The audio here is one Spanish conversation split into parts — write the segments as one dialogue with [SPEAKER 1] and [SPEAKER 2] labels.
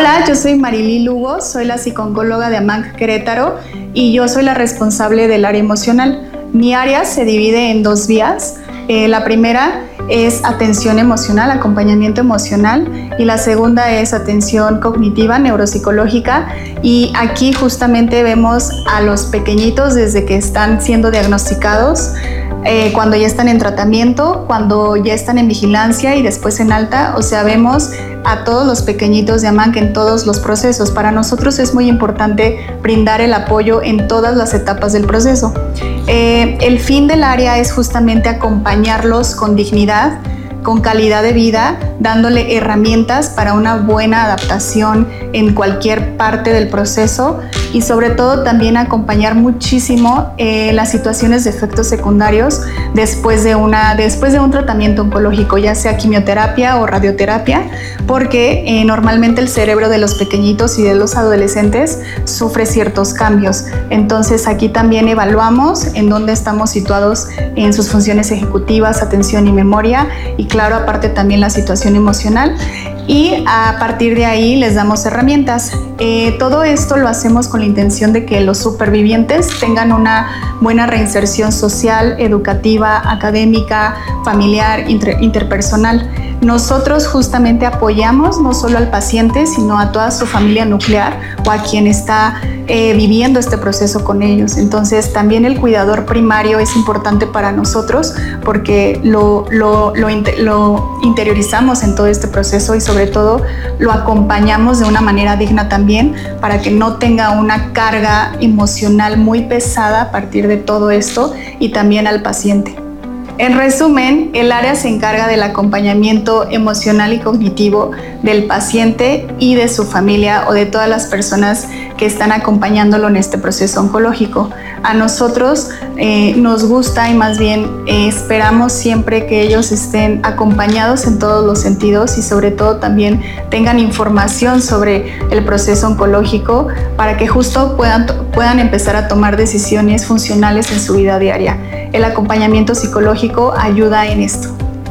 [SPEAKER 1] Hola, yo soy Marily Lugo, soy la psicooncóloga de AMANC Querétaro y yo soy la responsable del área emocional. Mi área se divide en dos vías. La primera es atención emocional, acompañamiento emocional, y la segunda es atención cognitiva, neuropsicológica, y aquí justamente vemos a los pequeñitos desde que están siendo diagnosticados, cuando ya están en tratamiento, cuando ya están en vigilancia y después en alta. O sea, vemos a todos los pequeñitos de AMANC en todos los procesos. Para nosotros es muy importante brindar el apoyo en todas las etapas del proceso. El fin del área es justamente acompañarlos con dignidad, con calidad de vida, dándole herramientas para una buena adaptación en cualquier parte del proceso, y sobre todo también acompañar muchísimo las situaciones de efectos secundarios después de un tratamiento oncológico, ya sea quimioterapia o radioterapia, porque normalmente el cerebro de los pequeñitos y de los adolescentes sufre ciertos cambios. Entonces aquí también evaluamos en dónde estamos situados en sus funciones ejecutivas, atención y memoria, y claro, aparte también la situación emocional, y a partir de ahí les damos herramientas. Todo esto lo hacemos con la intención de que los supervivientes tengan una buena reinserción social, educativa, académica, familiar, interpersonal. Nosotros justamente apoyamos no solo al paciente, sino a toda su familia nuclear o a quien está viviendo este proceso con ellos. Entonces también el cuidador primario es importante para nosotros, porque lo interiorizamos en todo este proceso, y sobre todo lo acompañamos de una manera digna también, para que no tenga una carga emocional muy pesada a partir de todo esto, y también al paciente. En resumen, el área se encarga del acompañamiento emocional y cognitivo del paciente y de su familia, o de todas las personas que están acompañándolo en este proceso oncológico. A nosotros nos gusta, y más bien esperamos siempre que ellos estén acompañados en todos los sentidos, y sobre todo también tengan información sobre el proceso oncológico, para que justo puedan empezar a tomar decisiones funcionales en su vida diaria. El acompañamiento psicológico ayuda en esto.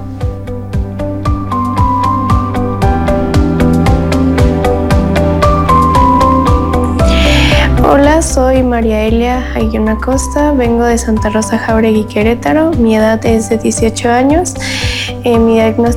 [SPEAKER 2] Hola, soy María Elia Ayun Acosta, vengo de Santa Rosa Jáuregui, Querétaro. Mi edad es de 18 años. Mi diagnóstico